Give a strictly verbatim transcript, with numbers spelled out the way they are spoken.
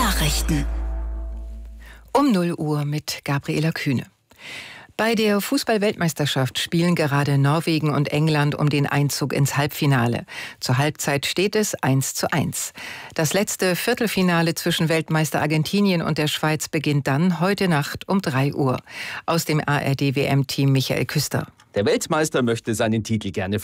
Nachrichten. Um null Uhr mit Gabriela Kühne. Bei der Fußball-Weltmeisterschaft spielen gerade Norwegen und England um den Einzug ins Halbfinale. Zur Halbzeit steht es eins zu eins. Das letzte Viertelfinale zwischen Weltmeister Argentinien und der Schweiz beginnt dann heute Nacht um drei Uhr. Aus dem A R D-W M-Team Michael Küster. Der Weltmeister möchte seinen Titel gerne